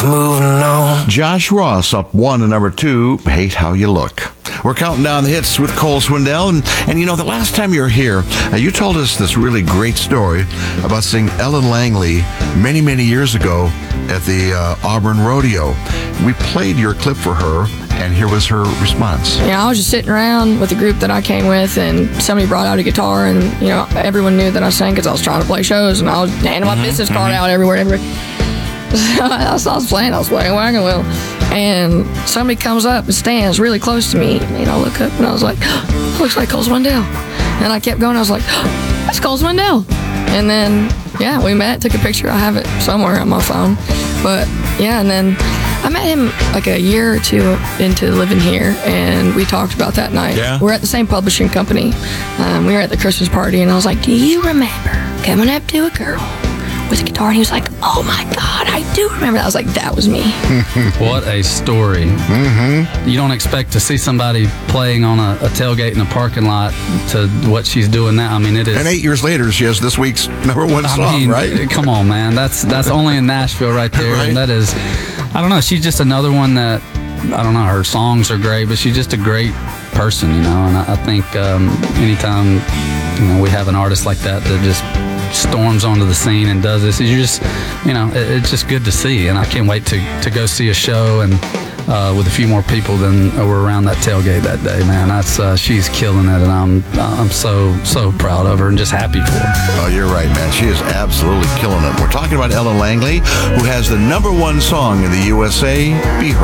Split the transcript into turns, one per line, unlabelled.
moving on.
Josh Ross up 1 and number 2, Hate How You Look. We're counting down the hits with Cole Swindell. And you know, the last time you were here, you told us this really great story about seeing Ellen Langley many, many years ago at the Auburn Rodeo. We played your clip for her, and here was her response.
You know, I was just sitting around with the group that I came with, and somebody brought out a guitar, and, you know, everyone knew that I sang because I was trying to play shows, and I was handing my business card out everywhere. So I was playing Wagon Wheel, and somebody comes up and stands really close to me, and I look up, and I was like, looks like Cole Swindell. And I kept going, I was like, that's Cole Swindell. And then, yeah, we met, took a picture. I have it somewhere on my phone. But, yeah, and then I met him like a year or two into living here, and we talked about that night.
Yeah.
We're at the same publishing company. We were at the Christmas party, and I was like, do you remember coming up to a girl with a guitar? And he was like, oh my God, I do remember that. I was like, that was me.
What a story. Mm-hmm. You don't expect to see somebody playing on a tailgate in a parking lot to what she's doing now. I mean, it is.
And 8 years later, she has this week's number 1 song, right?
Come on, man. That's only in Nashville right there.
Right.
And that is, I don't know, she's just another one that, I don't know, her songs are great, but she's just a great person, you know. And I think anytime, you know, we have an artist like that just storms onto the scene and does this, you just, you know, it's just good to see. And I can't wait to go see a show and with a few more people than were around that tailgate that day, man. That's she's killing it, and I'm so proud of her and just happy for her.
Oh, you're right, man. She is absolutely killing it. We're talking about Ellen Langley, who has the number 1 song in the USA, Be Her.